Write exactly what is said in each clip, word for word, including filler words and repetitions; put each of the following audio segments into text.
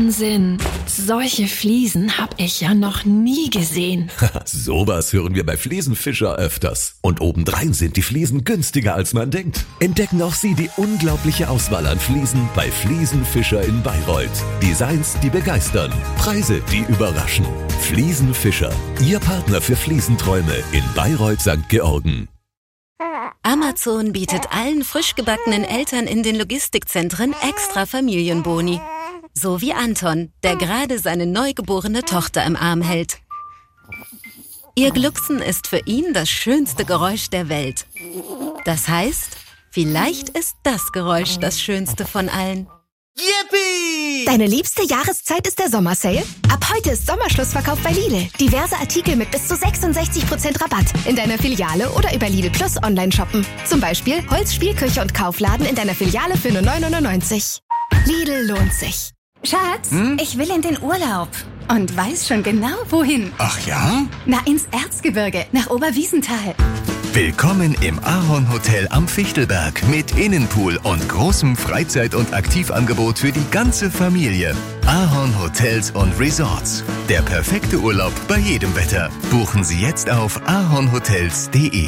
Wahnsinn! Solche Fliesen hab ich ja noch nie gesehen. Sowas hören wir bei Fliesenfischer öfters. Und obendrein sind die Fliesen günstiger, als man denkt. Entdecken auch Sie die unglaubliche Auswahl an Fliesen bei Fliesenfischer in Bayreuth. Designs, die begeistern. Preise, die überraschen. Fliesenfischer, Ihr Partner für Fliesenträume in Bayreuth Sankt Georgen. Amazon bietet allen frisch gebackenen Eltern in den Logistikzentren extra Familienboni. So wie Anton, der gerade seine neugeborene Tochter im Arm hält. Ihr Glucksen ist für ihn das schönste Geräusch der Welt. Das heißt, vielleicht ist das Geräusch das schönste von allen. Yippie! Deine liebste Jahreszeit ist der Sommersale? Ab heute ist Sommerschlussverkauf bei Lidl. Diverse Artikel mit bis zu sechsundsechzig Prozent Rabatt. In deiner Filiale oder über Lidl Plus online shoppen. Zum Beispiel Holz, Spielküche und Kaufladen in deiner Filiale für nur neun neunundneunzig. Lidl lohnt sich. Schatz, hm? ich will in den Urlaub. Und weiß schon genau, wohin. Ach ja? Na, ins Erzgebirge, nach Oberwiesenthal. Willkommen im Ahorn Hotel am Fichtelberg mit Innenpool und großem Freizeit- und Aktivangebot für die ganze Familie. Ahorn Hotels und Resorts. Der perfekte Urlaub bei jedem Wetter. Buchen Sie jetzt auf ahornhotels punkt de.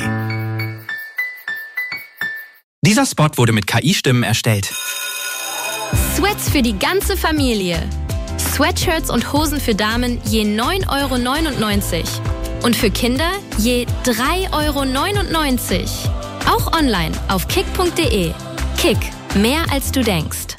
Dieser Spot wurde mit K I-Stimmen erstellt. Sweats für die ganze Familie. Sweatshirts und Hosen für Damen je neun Euro neunundneunzig. Und für Kinder je drei Euro neunundneunzig. Auch online auf kick punkt de. Kick, mehr als du denkst.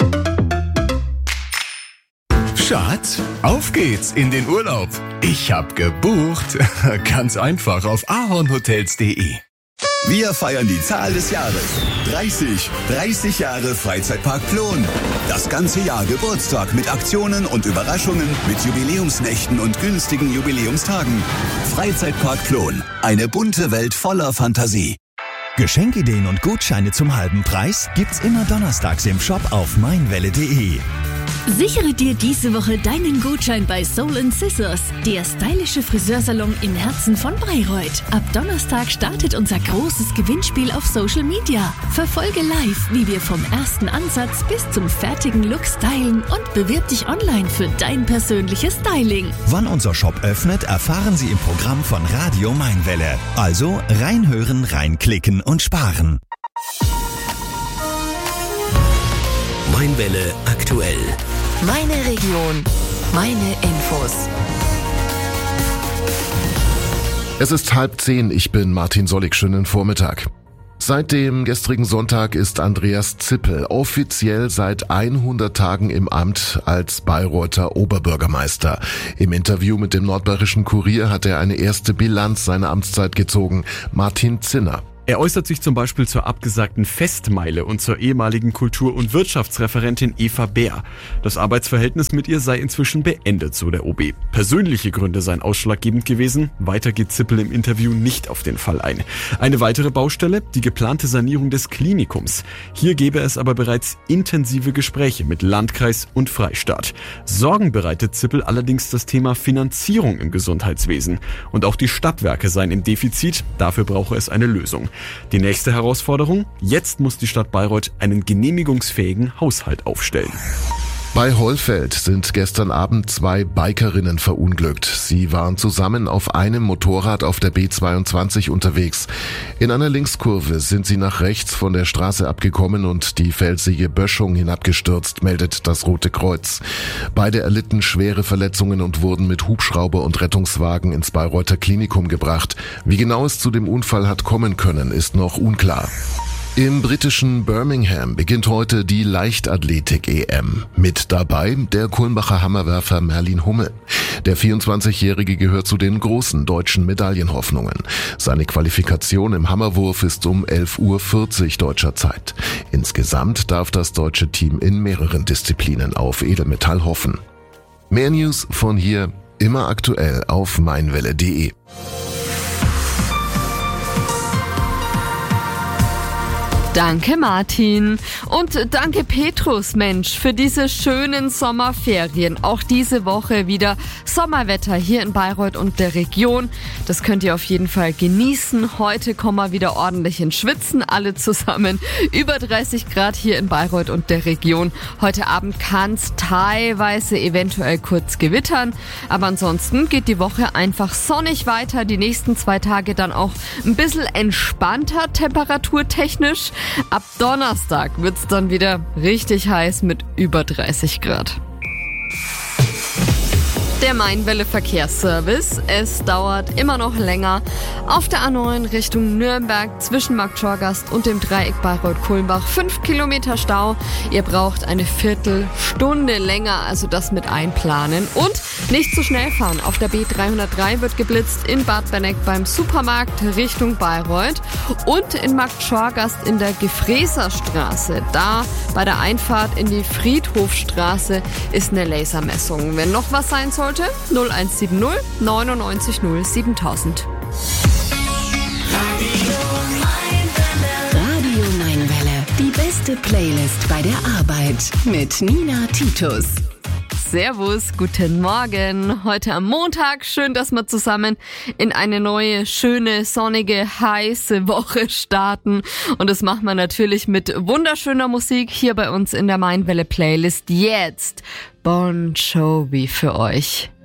Schatz, auf geht's in den Urlaub. Ich hab gebucht. Ganz einfach auf ahornhotels punkt de. Wir feiern die Zahl des Jahres. dreißig. dreißig Jahre Freizeitpark Plon. Das ganze Jahr Geburtstag mit Aktionen und Überraschungen, mit Jubiläumsnächten und günstigen Jubiläumstagen. Freizeitpark Plon. Eine bunte Welt voller Fantasie. Geschenkideen und Gutscheine zum halben Preis gibt's immer donnerstags im Shop auf meinwelle punkt de. Sichere dir diese Woche deinen Gutschein bei Soul and Scissors, der stylische Friseursalon im Herzen von Bayreuth. Ab Donnerstag startet unser großes Gewinnspiel auf Social Media. Verfolge live, wie wir vom ersten Ansatz bis zum fertigen Look stylen und bewirb dich online für dein persönliches Styling. Wann unser Shop öffnet, erfahren Sie im Programm von Radio Mainwelle. Also reinhören, reinklicken und sparen. Mainwelle aktuell. Meine Region, meine Infos. Es ist halb zehn, ich bin Martin Sollig, schönen Vormittag. Seit dem gestrigen Sonntag ist Andreas Zippel offiziell seit hundert Tagen im Amt als Bayreuther Oberbürgermeister. Im Interview mit dem Nordbayerischen Kurier hat er eine erste Bilanz seiner Amtszeit gezogen. Martin Zinner. Er äußert sich zum Beispiel zur abgesagten Festmeile und zur ehemaligen Kultur- und Wirtschaftsreferentin Eva Bär. Das Arbeitsverhältnis mit ihr sei inzwischen beendet, so der O B. Persönliche Gründe seien ausschlaggebend gewesen. Weiter geht Zippel im Interview nicht auf den Fall ein. Eine weitere Baustelle, die geplante Sanierung des Klinikums. Hier gäbe es aber bereits intensive Gespräche mit Landkreis und Freistaat. Sorgen bereitet Zippel allerdings das Thema Finanzierung im Gesundheitswesen. Und auch die Stadtwerke seien im Defizit, dafür brauche es eine Lösung. Die nächste Herausforderung? Jetzt muss die Stadt Bayreuth einen genehmigungsfähigen Haushalt aufstellen. Bei Hollfeld sind gestern Abend zwei Bikerinnen verunglückt. Sie waren zusammen auf einem Motorrad auf der B zweiundzwanzig unterwegs. In einer Linkskurve sind sie nach rechts von der Straße abgekommen und die felsige Böschung hinabgestürzt, meldet das Rote Kreuz. Beide erlitten schwere Verletzungen und wurden mit Hubschrauber und Rettungswagen ins Bayreuther Klinikum gebracht. Wie genau es zu dem Unfall hat kommen können, ist noch unklar. Im britischen Birmingham beginnt heute die Leichtathletik-E M. Mit dabei der Kulmbacher Hammerwerfer Merlin Hummel. Der vierundzwanzigjährige gehört zu den großen deutschen Medaillenhoffnungen. Seine Qualifikation im Hammerwurf ist um elf Uhr vierzig deutscher Zeit. Insgesamt darf das deutsche Team in mehreren Disziplinen auf Edelmetall hoffen. Mehr News von hier, immer aktuell auf meinwelle punkt de. Danke Martin und danke Petrus, Mensch, für diese schönen Sommerferien. Auch diese Woche wieder Sommerwetter hier in Bayreuth und der Region. Das könnt ihr auf jeden Fall genießen. Heute kommen wir wieder ordentlich ins Schwitzen, alle zusammen. Über dreißig Grad hier in Bayreuth und der Region. Heute Abend kann es teilweise eventuell kurz gewittern, aber ansonsten geht die Woche einfach sonnig weiter. Die nächsten zwei Tage dann auch ein bisschen entspannter temperaturtechnisch. Ab Donnerstag wird's dann wieder richtig heiß mit über dreißig Grad. Der Mainwelle Verkehrsservice. Es dauert immer noch länger. Auf der A neun Richtung Nürnberg zwischen Marktschorgast und dem Dreieck Bayreuth-Kulmbach. Fünf Kilometer Stau. Ihr braucht eine Viertelstunde länger, also das mit einplanen. Und nicht zu schnell fahren. Auf der B dreihundertdrei wird geblitzt in Bad Benneck beim Supermarkt Richtung Bayreuth. Und in Marktschorgast in der Gefräßerstraße. Da bei der Einfahrt in die Friedhofstraße ist eine Lasermessung. Wenn noch was sein soll, null eins sieben null neunundneunzig null siebentausend. Radio Mainwelle. Die beste Playlist bei der Arbeit mit Nina Titus. Servus, guten Morgen. Heute am Montag. Schön, dass wir zusammen in eine neue, schöne, sonnige, heiße Woche starten. Und das machen wir natürlich mit wunderschöner Musik hier bei uns in der Mainwelle Playlist. Jetzt Bon Jovi für euch.